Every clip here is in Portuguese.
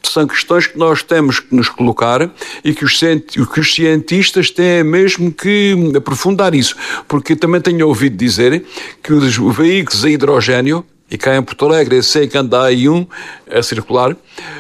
são questões que nós temos que nos colocar e que os cientistas têm mesmo que aprofundar isso, porque também tenho ouvido dizer que os veículos a hidrogénio, e cá em Porto Alegre eu sei que anda aí um a circular,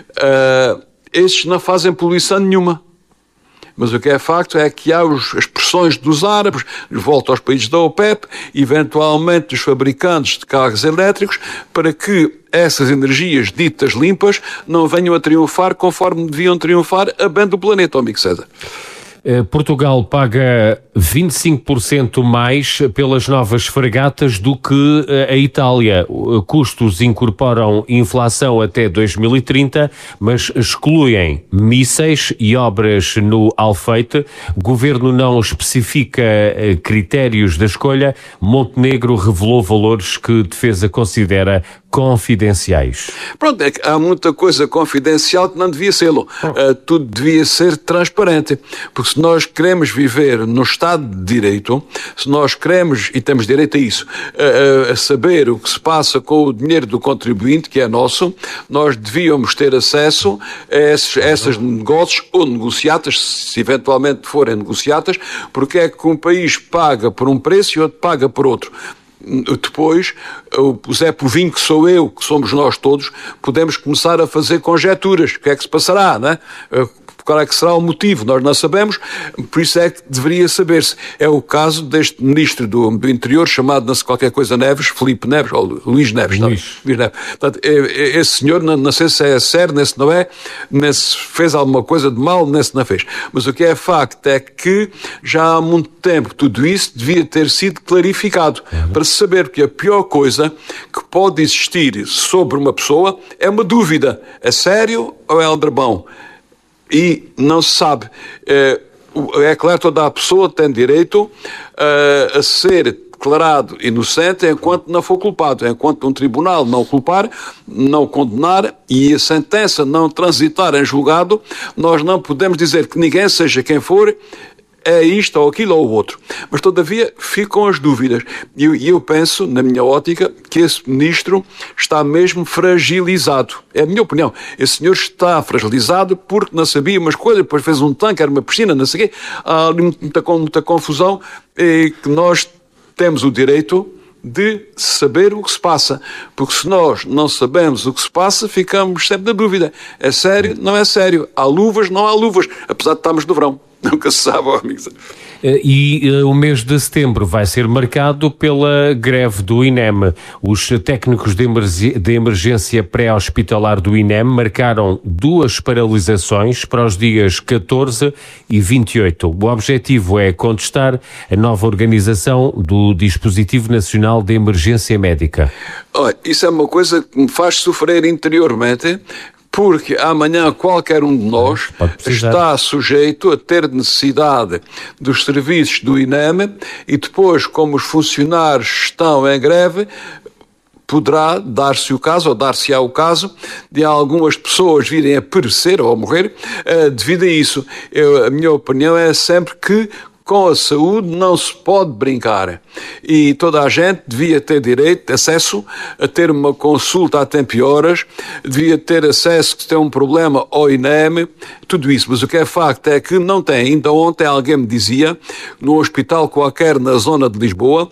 estes não fazem poluição nenhuma. Mas o que é facto é que há as pressões dos árabes, volta aos países da OPEP, eventualmente dos fabricantes de carros elétricos, para que essas energias ditas limpas não venham a triunfar conforme deviam triunfar a bem do planeta, amigo César. Portugal paga 25% mais pelas novas fragatas do que a Itália. Custos incorporam inflação até 2030, mas excluem mísseis e obras no Alfeite. O governo não especifica critérios da escolha. Montenegro revelou valores que Defesa considera confidenciais. Pronto, é que há muita coisa confidencial que não devia ser-lo. Tudo devia ser transparente. Porque se nós queremos viver no Estado de Direito, se nós queremos, e temos direito a isso, a saber o que se passa com o dinheiro do contribuinte, que é nosso, nós devíamos ter acesso a esses negócios ou negociatas, se eventualmente forem negociatas, porque é que um país paga por um preço e outro paga por outro. Depois, o Zé Povinho, que sou eu, que somos nós todos, podemos começar a fazer conjecturas. O que é que se passará, não é? Qual é que será o motivo? Nós não sabemos, por isso é que deveria saber-se. É o caso deste ministro do Interior, chamado, não sei qualquer coisa, Neves, Filipe Neves, ou Luís Neves. Luís Neves. Portanto, esse senhor, não sei se é sério, nem se não é, nem se fez alguma coisa de mal, nem se não fez. Mas o que é facto é que já há muito tempo tudo isso devia ter sido clarificado, para se saber, porque a pior coisa que pode existir sobre uma pessoa é uma dúvida. É sério ou é aldrabão? E não se sabe. É claro, toda a pessoa tem direito a ser declarado inocente enquanto não for culpado. Enquanto um tribunal não culpar, não condenar e a sentença não transitar em julgado, nós não podemos dizer que ninguém, seja quem for, é isto ou aquilo ou o outro. Mas, todavia, ficam as dúvidas. E eu penso, na minha ótica, que esse ministro está mesmo fragilizado. É a minha opinião. Esse senhor está fragilizado porque não sabia umas coisas, depois fez um tanque, era uma piscina, não sei o quê. Há ali muita confusão e que nós temos o direito de saber o que se passa. Porque se nós não sabemos o que se passa, ficamos sempre na dúvida. É sério? Não é sério. Há luvas? Não há luvas. Apesar de estarmos no verão. Nunca se sabe, amigos. E o mês de setembro vai ser marcado pela greve do INEM. Os técnicos de emergência pré-hospitalar do INEM marcaram 2 paralisações para os dias 14 e 28. O objetivo é contestar a nova organização do Dispositivo Nacional de Emergência Médica. Olha, isso é uma coisa que me faz sofrer interiormente, porque amanhã qualquer um de nós está sujeito a ter necessidade dos serviços do INEM e depois, como os funcionários estão em greve, poderá dar-se o caso, ou dar-se-á o caso, de algumas pessoas virem a perecer ou a morrer devido a isso. A minha opinião é sempre que com a saúde não se pode brincar e toda a gente devia ter direito, acesso a ter uma consulta a tempo e horas, devia ter acesso, se tem um problema, ao INEM, tudo isso. Mas o que é facto é que não tem. Ainda ontem alguém me dizia, num hospital qualquer na zona de Lisboa,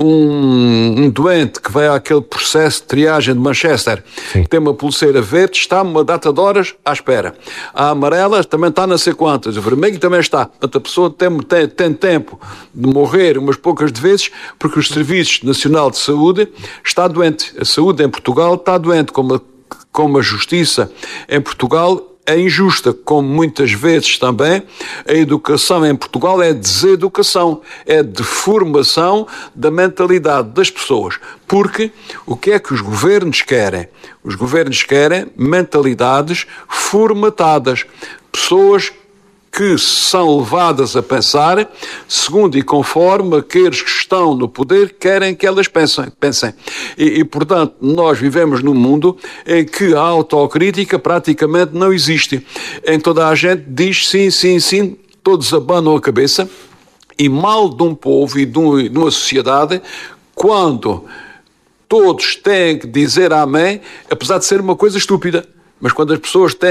um doente que vai àquele processo de triagem de Manchester, que tem uma pulseira verde, está uma data de horas à espera. A amarela também está não sei quantas, o vermelho também está. Portanto, a pessoa tem tempo de morrer umas poucas de vezes porque o Serviço Nacional de Saúde está doente. A saúde em Portugal está doente, como a justiça em Portugal é injusta, como muitas vezes também a educação em Portugal é deseducação, é deformação da mentalidade das pessoas. Porque o que é que os governos querem? Os governos querem mentalidades formatadas, pessoas que são levadas a pensar segundo e conforme aqueles que estão no poder querem que elas pensem. E, portanto, nós vivemos num mundo em que a autocrítica praticamente não existe. Em toda a gente diz sim, sim, sim, todos abanam a cabeça, e mal de um povo e de uma sociedade quando todos têm que dizer amém, apesar de ser uma coisa estúpida. Mas quando as pessoas têm